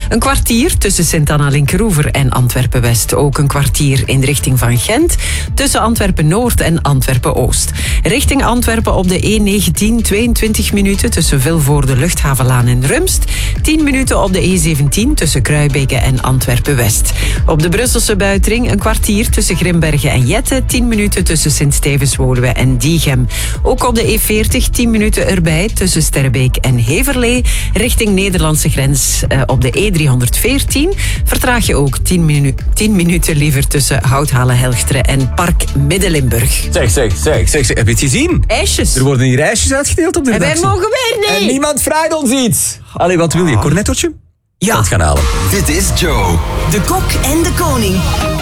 Een kwartier tussen Sint-Anna-Linkeroever en Antwerpen-West. Ook een kwartier in de richting van Gent tussen Antwerpen-Noord en Antwerpen-Oost. Richting Antwerpen op de E19 22 minuten tussen Vilvoorde, Luchthavenlaan en Rumst. 10 minuten op de E17 tussen Kruibeke en Antwerpen-West. Op de Brusselse buitenring een kwartier tussen Grimbergen en Jette. 10 minuten tussen Sint-Stevens-Woluwe en Diegem. Ook op de E40 10 minuten erbij tussen Sterrebeek en Heverlee. Richting Nederlandse grens op de E314 vertraag je ook 10 minuten liever tussen Houthalen-Helchteren en Park Midden-Limburg. Zeg. Heb je het gezien? IJsjes. Er worden hier ijsjes uitgedeeld op de En wij redactie. mogen weer niet. En niemand vraagt ons iets. Allee, wat wil je? Cornettootje? Ja. Dat gaan halen. Dit is Joe. De Kok en de Koning.